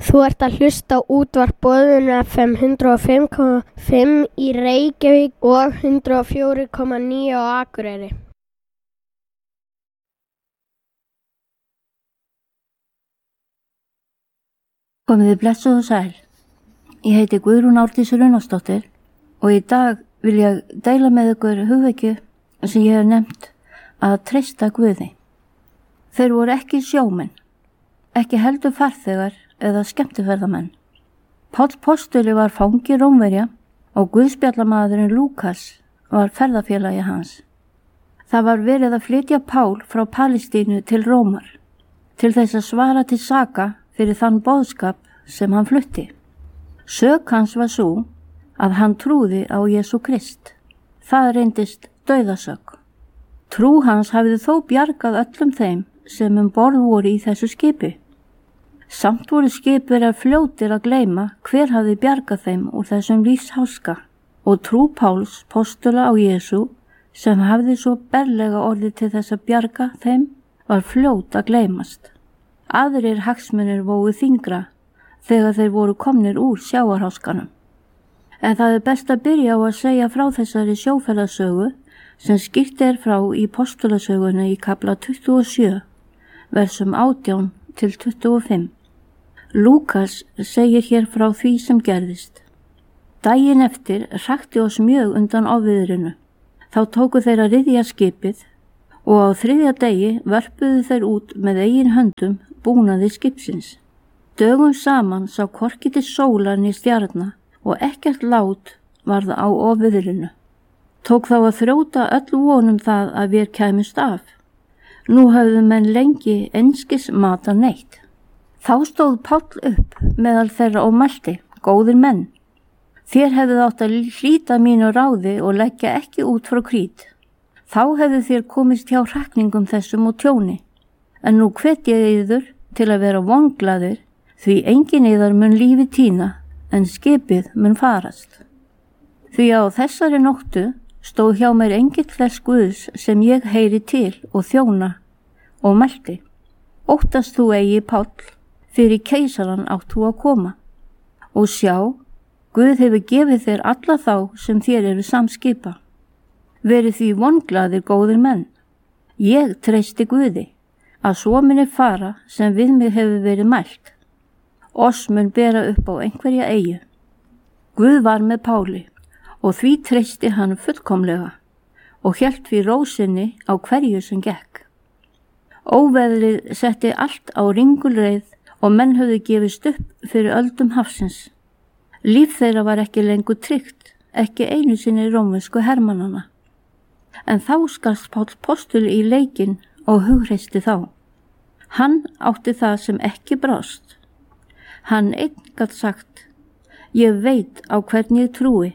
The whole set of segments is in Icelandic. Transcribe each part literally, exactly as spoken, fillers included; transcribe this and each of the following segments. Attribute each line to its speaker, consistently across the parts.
Speaker 1: Þú ert að hlusta á útvarp Boðun F M hundrað og fimm komma fimm í Reykjavík og hundrað og fjögur komma níu á Akureyri.
Speaker 2: Komið þið blessuð og sæl. Ég heiti Guðrún Árdís Runnarsdóttir og í dag vil ég deila með ykkur hugvekju sem ég hef nefnt að treysta Guði. Þeir voru ekki sjómenn, ekki heldur farþegar eða skemmtiferðamenn. Páll postuli var fangi Rómverja og guðspjallamaðurinn Lúkas var ferðafélagi hans. Það var verið að flytja Pál frá Palestínu til Rómar til þess að svara til saka fyrir þann boðskap sem hann flutti. Sök hans var svo að hann trúði á Jesú Krist. Það reyndist dauðasök. Trú hans hafði þó bjargað öllum þeim sem um borð voru í þessu skipi. Samt voru skipverjar fljótir að gleyma hver hafði bjargað þeim úr þessum lífsháska og trú Páls postula á Jesú sem hafði svo berlega orðið til þess að bjarga þeim var fljót að gleymast. Aðrir hagsmunir vógu þyngra þegar þeir voru komnir úr sjávarháskanum. En það er best að byrja á að segja frá þessari sjóferðasögu sem skýrt er frá í postulasögunni í kafla tuttugu og sjö, versum átján til tuttugu og fimm. Lúkas segir hér frá því sem gerðist. Daginn eftir hrakti oss mjög undan ofviðrinu. Þá tóku þeir að ryðja skipið og á þriðja degi vörpuðu þeir út með eigin höndum búnaði skipsins. Dögum saman sá hvorki til sólar né stjarna og ekkert lát varð á ofviðrinu. Tók þá að þrjóta öll vonum það að vér kæmust af. Nú höfðu menn lengi einskis mata neitt. Þá stóð Páll upp meðal þeirra og mælti, góðir menn. Þér hefðuð átt að hlíta mínu ráði og leggja ekki út frá Krít. Þá hefðu þér komist hjá hrakningum þessum og tjóni. En nú hvet ég yður til að vera vonglaðir, því engin yðar mun lífi týna, en skipið mun farast. Því á þessari nóttu stóð hjá mér engill þess Guðs sem ég heyri til og þjóna og mælti. Óttast þú eigi, Páll, fyrir keisaran átt þú að koma. Og sjá, Guð hefur gefið þér alla þá sem þér eru samskipa. Verið því vonglaðir, góðir menn. Ég treysti Guði, að svo muni fara sem við mig hefur verið mælt. Oss mun bera upp á einhverja eyju. Guð var með Páli og því treysti hann fullkomlega og hélt því rósinni á hverju sem gekk. Óveðrið setti allt á ringulreið og menn höfðu gefist upp fyrir öldum hafsins. Líf þeirra var ekki lengur tryggt, ekki einu sinni rómversku hermannana. En þá skarst Páll postuli í leikinn og hugreisti þá. Hann átti það sem ekki brást. Hann einn gat sagt, ég veit á hvern ég trúi,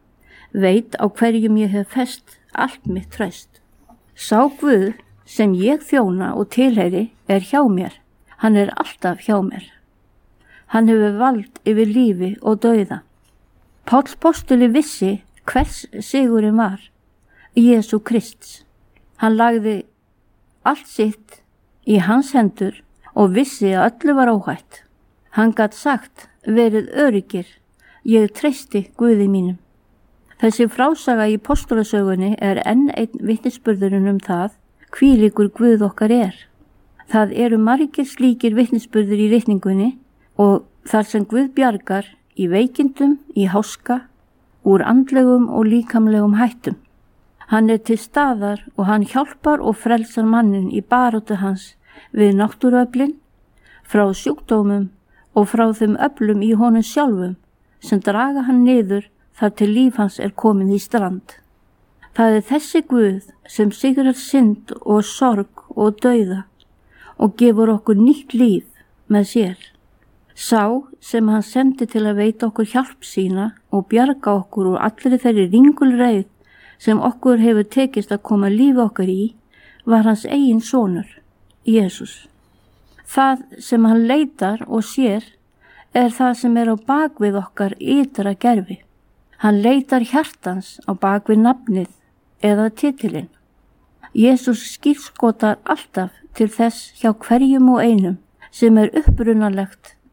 Speaker 2: veit á hverjum ég hef fest allt mitt traust. Sá Guð sem ég þjóna og tilheyri er hjá mér, hann er alltaf hjá mér. Hann hefur vald yfir lífi og dauða. Páll postuli vissi hvers sigurinn var, Jesú Krists. Hann lagði allt sitt í hans hendur og vissi að öllu var óhætt. Hann gat sagt, verið öryggir, ég treysti Guði mínum. Þessi frásaga í postulasögunni er enn einn vitnisburðurinn um það, hvílíkur Guð okkar er. Það eru margir slíkir vitnisburður í ritningunni og þar sem Guð bjargar í veikindum, í háska, úr andlegum og líkamlegum hættum. Hann er til staðar og hann hjálpar og frelsar mannin í baráttu hans við náttúruöflin, frá sjúkdómum og frá þeim öflum í honum sjálfum sem draga hann niður þar til líf hans er komin í strand. Það er þessi Guð sem sigrar synd og sorg og dauða og gefur okkur nýtt líf með sér. Sá sem hann sendi til að veita okkur hjálp sína og bjarga okkur úr allri þeirri ringulreið sem okkur hefur tekist að koma lífi okkar í, var hans eigin sonur, Jesús. Það sem hann leitar og sér er það sem er á bakvið okkar ytra gerfi. Hann leitar hjartans á bakvið nafnið eða titilinn. Jesús skírskotar alltaf til þess hjá hverjum og einum sem er upprunalegt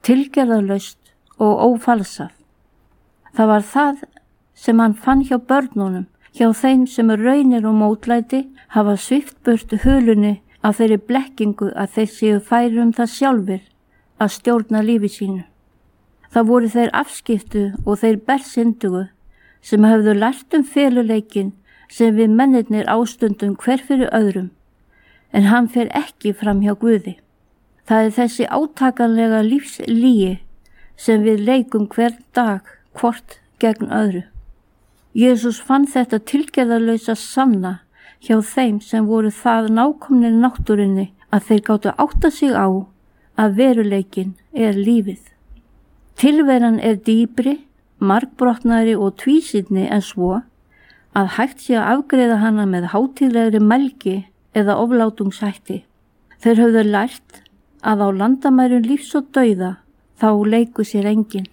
Speaker 2: tilgerðarlaust og ófalsað. Það var það sem hann fann hjá börnunum, hjá þeim sem raunir og mótlæti hafa svipt burt hulunni af þeirri blekkingu að þeir séu færir um það sjálfir að stjórna lífi sínu. Það voru þeir afskiptu og þeir bersindugu sem höfðu lært um feluleikin sem við mennirnir ástundum hver fyrir öðrum, en hann fer ekki fram hjá Guði. Það er þessi átakanlega lífslíi sem við leikum hver dag hvort gegn öðru. Jesús fann þetta tilgerðarlausa sanna hjá þeim sem voru það nákomnir náttúrunni að þeir gátu átta sig á að veruleikin er lífið. Tilveran er dýpri, margbrotnari og tvísýnni en svo að hægt sé að afgreiða hana með hátíðlegri mælgi eða oflátungshætti. Þeir höfðu lært að á landamærum lífs og dauða þá leiku sér enginn.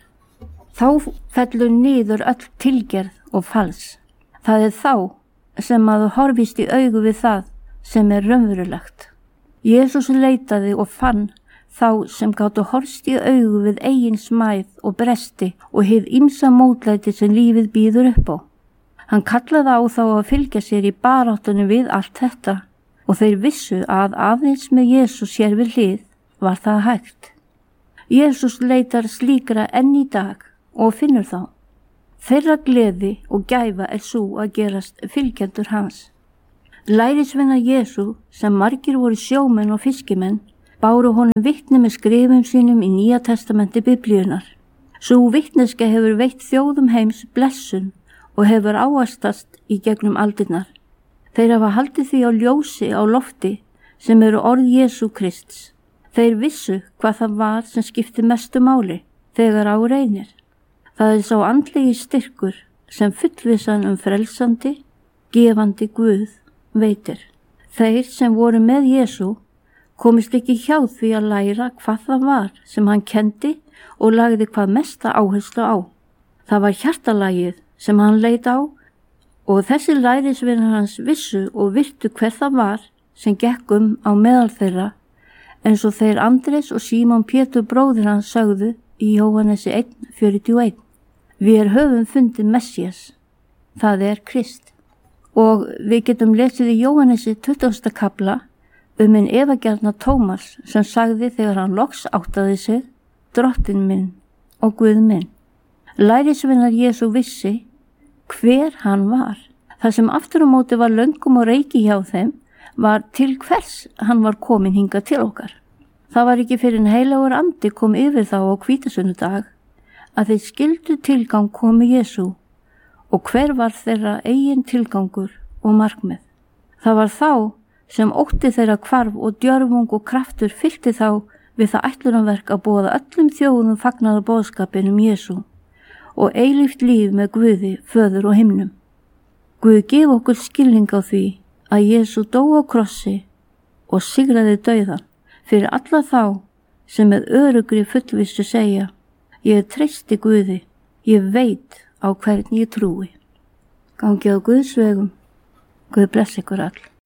Speaker 2: Þá fellur niður öll tilgerð og fals. Það er þá sem maður horfist í augu við það sem er raunverulegt. Jesús leitaði og fann þá sem gátu horfst í augu við eigin smæð og bresti og hið ýmsa mótlæti sem lífið býður upp á. Hann kallaði á þá að fylgja sér í baráttunni við allt þetta og þeir vissu að aðeins með Jesús sér við hlið var það hægt. Jesús leitar slíkra enn í dag og finnur þá. Þeirra gleði og gæfa er svo að gerast fylgjendur hans. Lærisveinar Jesú, sem margir voru sjómenn og fiskimenn, báru honum vitni með skrifum sínum í Nýja testamenti Biblíunar. Sú vitneska hefur veitt þjóðum heims blessun og hefur áastast í gegnum aldirnar. Þeir hafa haldið því á ljósi á lofti sem eru orð Jesú Krists. Þeir vissu hvað það var sem skipti mestu máli þegar á reynir. Það er sá andlegi styrkur sem fullvissan um frelsandi, gefandi Guð veitir. Þeir sem voru með Jesú komist ekki hjá því að læra hvað það var sem hann kendi og lagði hvað mesta áherslu á. Það var hjartalagið sem hann leit á og þessi lærisveinar hans vissu og virtu hver það var sem gekk um á meðal þeirra, eins og þeir Andrés og Símon Pétur bróðir hans sögðu í Jóhannesi einn fjörutíu og einn. Við höfum fundið Messías, það er Krist. Og við getum lesið í Jóhannesi tuttugasta kafla um hinn efagjarna Tómas sem sagði þegar hann loks áttaði sig, Drottinn minn og Guð minn. Lærisveinar Jesú vissi hver hann var. Það sem aftur á móti var löngum og reiki hjá þeim var til hvers hann var komin hingað til okkar. Það var ekki fyrir en heilagur andi kom yfir þá á hvítasunnudag að þeir skildu tilgang komi Jesú og hver var þeirra eigin tilgangur og markmið. Það var þá sem ótti þeirra hvarf og djörfung og kraftur fyllti þá við það ætlunarverk að boða öllum þjóðum fagnaðar boðskapinn um Jesú og eilíft líf með Guði, Föður og himnum. Guð gef okkur skilning á því að Jesú dó á krossi og sigraði dauðan fyrir alla þá sem með örugri fullvissu segja: Ég treysti Guði, ég veit á hvern ég trúi. Gangi á Guðs vegum. Guð blessi ykkur all.